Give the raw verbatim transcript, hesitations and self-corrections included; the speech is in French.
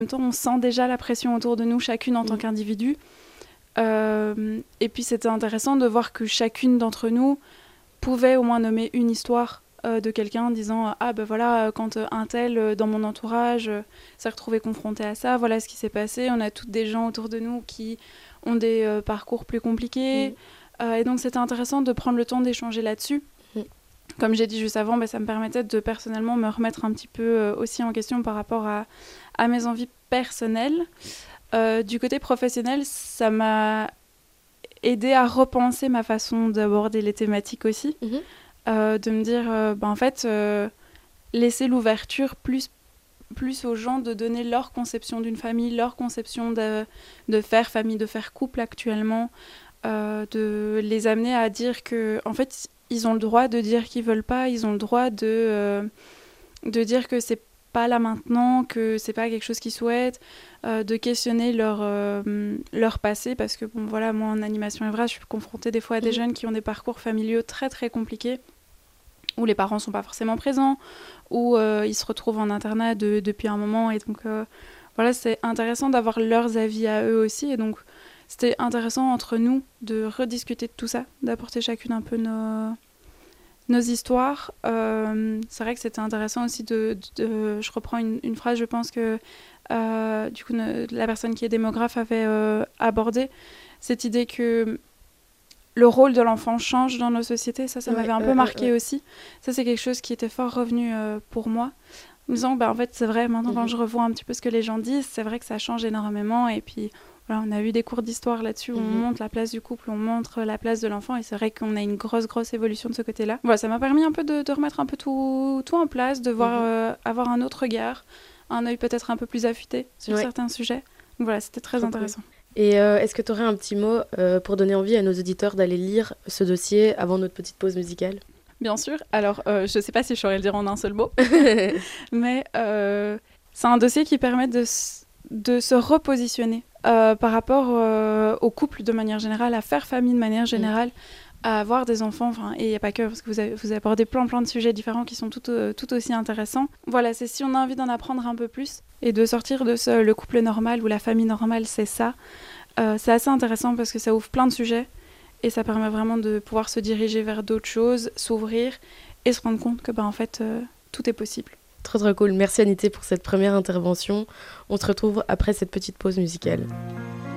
même temps, on sent déjà la pression autour de nous, chacune en mmh. tant qu'individu. Euh, et puis c'était intéressant de voir que chacune d'entre nous pouvait au moins nommer une histoire euh, de quelqu'un en disant « Ah ben voilà, quand un tel euh, dans mon entourage euh, s'est retrouvé confronté à ça, voilà ce qui s'est passé. » On a toutes des gens autour de nous qui ont des euh, parcours plus compliqués. Mmh. Euh, et donc c'était intéressant de prendre le temps d'échanger là-dessus. Mmh. Comme j'ai dit juste avant, ben, ça me permettait de personnellement me remettre un petit peu euh, aussi en question par rapport à, à mes envies personnelles. Euh, du côté professionnel, ça m'a aidé à repenser ma façon d'aborder les thématiques aussi. Mmh. Euh, de me dire, euh, ben, en fait, euh, laisser l'ouverture plus, plus aux gens de donner leur conception d'une famille, leur conception de, de faire famille, de faire couple actuellement, euh, de les amener à dire que, en fait, ils ont le droit de dire qu'ils veulent pas, ils ont le droit de, euh, de dire que c'est pas là maintenant, que c'est pas quelque chose qu'ils souhaitent, euh, de questionner leur, euh, leur passé, parce que bon voilà, moi en animation Evra, je suis confrontée des fois à des mmh. jeunes qui ont des parcours familiaux très très compliqués, où les parents sont pas forcément présents, où euh, ils se retrouvent en internat de, depuis un moment, et donc euh, voilà, c'est intéressant d'avoir leurs avis à eux aussi, et donc c'était intéressant entre nous de rediscuter de tout ça, d'apporter chacune un peu nos... nos histoires. Euh, c'est vrai que c'était intéressant aussi de, de, de je reprends une, une phrase, je pense que euh, du coup ne, la personne qui est démographe avait euh, abordé cette idée que le rôle de l'enfant change dans nos sociétés. Ça, ça ouais, m'avait un euh, peu marqué euh, euh. aussi. Ça, c'est quelque chose qui était fort revenu euh, pour moi. En me disant, bah, en fait, c'est vrai, maintenant, mm-hmm. quand je revois un petit peu ce que les gens disent, c'est vrai que ça change énormément. Et puis, voilà, on a eu des cours d'histoire là-dessus où mm-hmm. on montre la place du couple, on montre la place de l'enfant. Et c'est vrai qu'on a une grosse, grosse évolution de ce côté-là. Voilà, ça m'a permis un peu de, de remettre un peu tout, tout en place, de voir, mm-hmm. euh, avoir un autre regard, un œil peut-être un peu plus affûté sur ouais. certains sujets. Donc voilà, c'était très Trop intéressant. Cool. Et euh, est-ce que tu aurais un petit mot euh, pour donner envie à nos auditeurs d'aller lire ce dossier avant notre petite pause musicale ? Bien sûr. Alors, euh, je ne sais pas si je saurais le dire en un seul mot, mais euh, c'est un dossier qui permet de, de se repositionner euh, par rapport euh, au couple de manière générale, à faire famille de manière générale, mmh. à avoir des enfants, enfin, et il n'y a pas que, parce que vous, avez, vous abordez plein plein de sujets différents qui sont tout, euh, tout aussi intéressants. Voilà, c'est si on a envie d'en apprendre un peu plus et de sortir de ce, le couple normal ou la famille normale, c'est ça. Euh, c'est assez intéressant parce que ça ouvre plein de sujets et ça permet vraiment de pouvoir se diriger vers d'autres choses, s'ouvrir et se rendre compte que bah, en fait, euh, tout est possible. Trop trop cool. Merci Anité pour cette première intervention. On se retrouve après cette petite pause musicale.